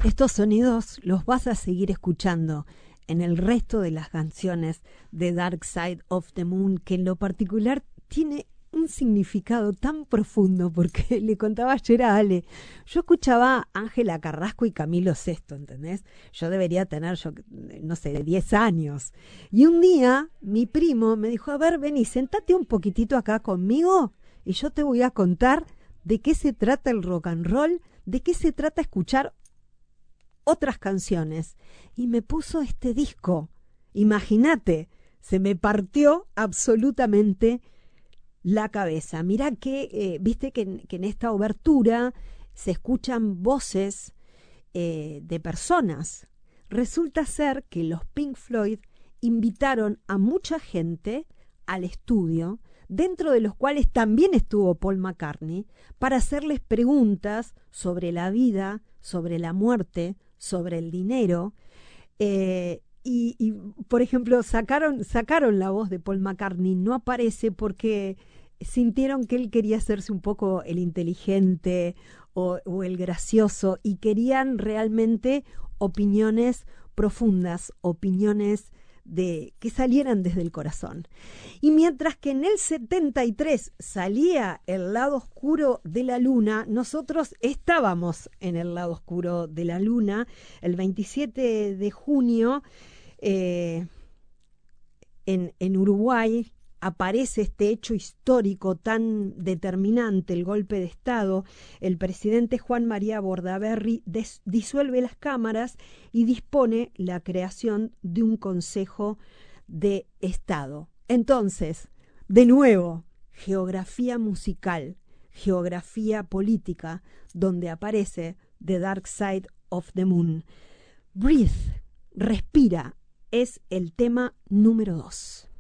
Estos sonidos los vas a seguir escuchando en el resto de las canciones de Dark Side of the Moon, que en lo particular tiene un significado tan profundo, porque le contaba ayer a Ale, yo escuchaba a Ángela Carrasco y Camilo Sesto, ¿entendés? Yo debería tener, no sé, de 10 años. Y un día mi primo me dijo, a ver, vení, sentate un poquitito acá conmigo y yo te voy a contar de qué se trata el rock and roll, de qué se trata escuchar otras canciones, y me puso este disco. Imagínate, se me partió absolutamente la cabeza. Mirá que, viste que en esta obertura se escuchan voces de personas. Resulta ser que los Pink Floyd invitaron a mucha gente al estudio, dentro de los cuales también estuvo Paul McCartney, para hacerles preguntas sobre la vida, sobre la muerte, sobre el dinero, y por ejemplo sacaron la voz de Paul McCartney, no aparece porque sintieron que él quería hacerse un poco el inteligente o el gracioso, y querían realmente opiniones profundas, opiniones que salieran desde el corazón. Y mientras que en el 73 salía El lado oscuro de la luna, nosotros estábamos en el lado oscuro de la luna. El 27 de junio en Uruguay aparece este hecho histórico tan determinante, el golpe de Estado. El presidente Juan María Bordaberry disuelve las cámaras y dispone la creación de un Consejo de Estado. Entonces, de nuevo, geografía musical, geografía política, donde aparece The Dark Side of the Moon. Breathe, respira, es el tema número 2.